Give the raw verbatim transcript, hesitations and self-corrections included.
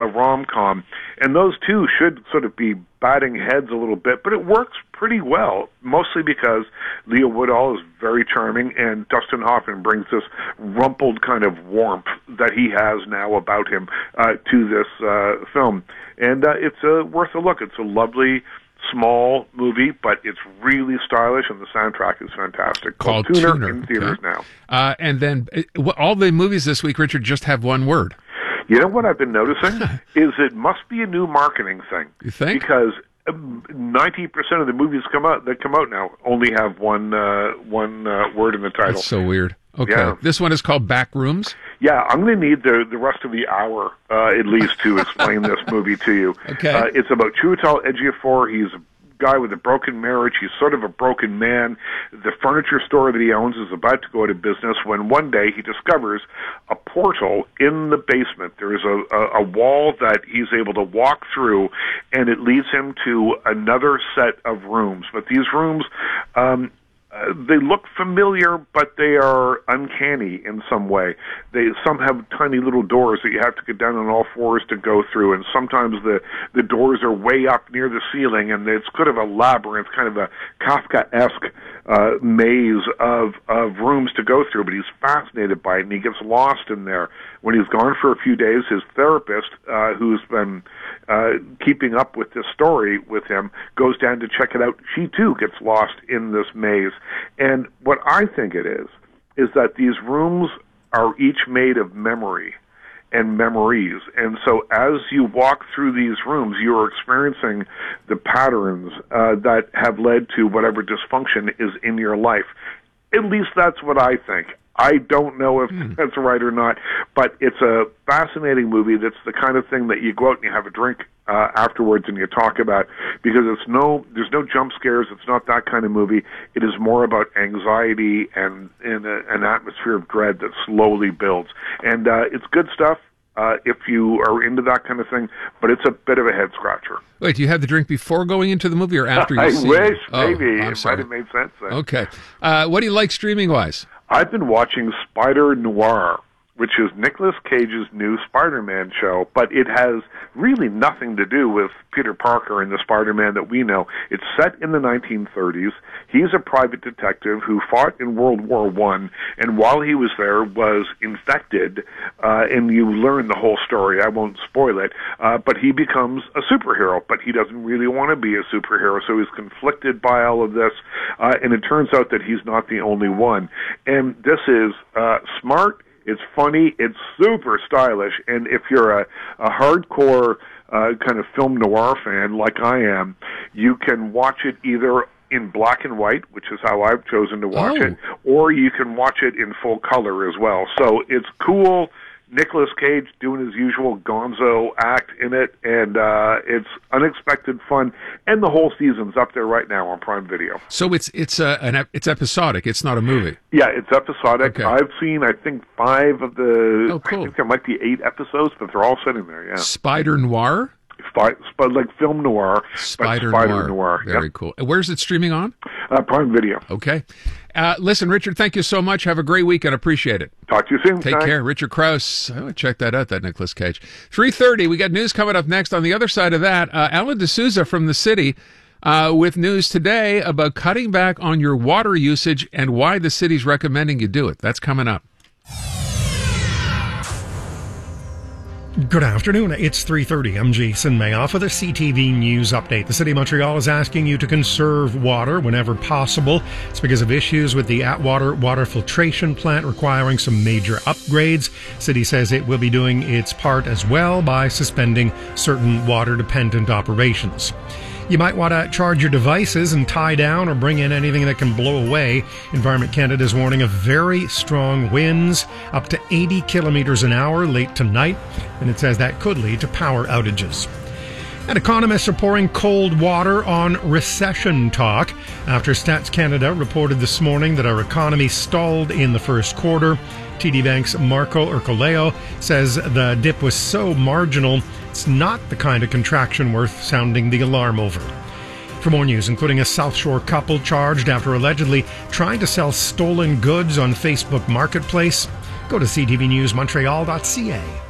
rom-com, and those two should sort of be batting heads a little bit, but it works pretty well, mostly because Leah Woodall is very charming, and Dustin Hoffman brings this rumpled kind of warmth that he has now about him uh, to this uh, film. And uh, it's uh, worth a look. It's a lovely, small movie, but it's really stylish, and the soundtrack is fantastic. Called, Called Tuner, Tuner in theaters okay. now. Uh, and then uh, all the movies this week, Richard, just have one word. You know what I've been noticing is it must be a new marketing thing. You think? Because ninety percent of the movies come out that come out now only have one uh, one uh, word in the title. That's so weird. Okay, yeah. This one is called Backrooms. Yeah, I'm going to need the the rest of the hour uh, at least to explain this movie to you. Okay, uh, it's about Chiwetel Ejiofor. He's a guy with a broken marriage. He's sort of a broken man. The furniture store that he owns is about to go out of business when one day he discovers a portal in the basement. There is a, a, a wall that he's able to walk through, and it leads him to another set of rooms. But these rooms, um, uh, they look familiar, but they are uncanny in some way. They some have tiny little doors that you have to get down on all fours to go through, and sometimes the, the doors are way up near the ceiling, and it's kind of a labyrinth, kind of a Kafka-esque uh, maze of, of rooms to go through, but he's fascinated by it, and he gets lost in there. When he's gone for a few days, his therapist, uh, who's been uh, keeping up with this story with him, goes down to check it out. She, too, gets lost in this maze. And what I think it is, is that these rooms are each made of memory and memories. And so as you walk through these rooms, you are experiencing the patterns uh, that have led to whatever dysfunction is in your life. At least that's what I think. I don't know if hmm. that's right or not, but it's a fascinating movie. That's the kind of thing that you go out and you have a drink uh, afterwards and you talk about, because it's no, there's no jump scares. It's not that kind of movie. It is more about anxiety and, and a, an atmosphere of dread that slowly builds. And uh, it's good stuff uh, if you are into that kind of thing, but it's a bit of a head scratcher. Wait, do you have the drink before going into the movie or after you I see wish, it? Oh, maybe. I'm it sorry. might have made sense then. Okay. Uh, what do you like streaming-wise? I've been watching Spider Noir, which is Nicolas Cage's new Spider-Man show, but it has really nothing to do with Peter Parker and the Spider-Man that we know. It's set in the nineteen thirties. He's a private detective who fought in World War One, and while he was there was infected, uh, and you learn the whole story. I won't spoil it, uh, but he becomes a superhero, but he doesn't really want to be a superhero, so he's conflicted by all of this, uh, and it turns out that he's not the only one. And this is uh, smart. It's funny, it's super stylish, and if you're a, a hardcore uh, kind of film noir fan like I am, you can watch it either in black and white, which is how I've chosen to watch oh. it, or you can watch it in full color as well. So it's cool. Nicolas Cage doing his usual gonzo act in it, and uh, it's unexpected fun. And the whole season's up there right now on Prime Video. So it's it's uh, an it's episodic. It's not a movie. Yeah, it's episodic. Okay. I've seen, I think, five of the. Oh, cool. I think there might be eight episodes, but they're all sitting there. Yeah. Spider Noir. Spy, spy, like film noir, Spider, Spider Noir. noir. Very yep. cool. Where's it streaming on? Uh, Prime Video. Okay. Uh, listen, Richard, thank you so much. Have a great weekend. Appreciate it. Talk to you soon. Take Thanks. care. Richard Krause. I want to check that out, that Nicolas Cage. three thirty, we got news coming up next. On the other side of that, uh, Alan D'Souza from The City uh, with news today about cutting back on your water usage and why the city's recommending you do it. That's coming up. Good afternoon. It's three thirty. I'm Jason Mayoff with a C T V News update. The City of Montreal is asking you to conserve water whenever possible. It's because of issues with the Atwater water filtration plant requiring some major upgrades. City says it will be doing its part as well by suspending certain water-dependent operations. You might want to charge your devices and tie down or bring in anything that can blow away. Environment Canada is warning of very strong winds, up to eighty kilometers an hour late tonight, and it says that could lead to power outages. And economists are pouring cold water on recession talk after Stats Canada reported this morning that our economy stalled in the first quarter. T D Bank's Marco Ercoleo says the dip was so marginal, it's not the kind of contraction worth sounding the alarm over. For more news, including a South Shore couple charged after allegedly trying to sell stolen goods on Facebook Marketplace, go to c t v news montreal dot c a.